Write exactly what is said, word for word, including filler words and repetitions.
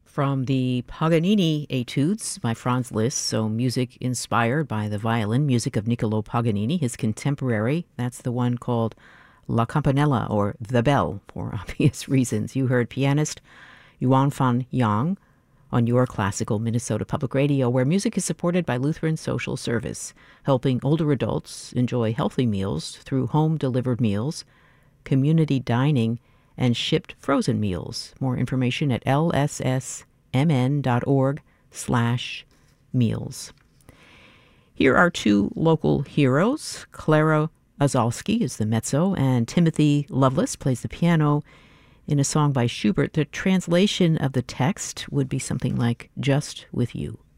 From the Paganini Etudes by Franz Liszt, so music inspired by the violin music of Niccolo Paganini, his contemporary. That's the one called La Campanella, or The Bell, for obvious reasons. You heard pianist Yuan Fan Yang on your classical Minnesota Public Radio, where music is supported by Lutheran Social Service, helping older adults enjoy healthy meals through home-delivered meals, community dining, and shipped frozen meals. More information at l s s m n dot org slash meals. Here are two local heroes. Clara Ozalski is the mezzo, and Timothy Lovelace plays the piano in a song by Schubert. The translation of the text would be something like, "Just with You."